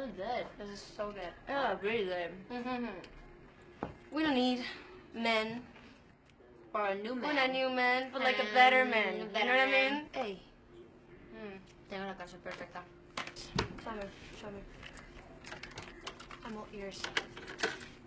really good. This is so good. Oh, really good. We don't need men. Or a new man. Not a new man, but like a better man. You know what I mean? Hey. Tengo la canción perfecta. Show me. I'm all ears.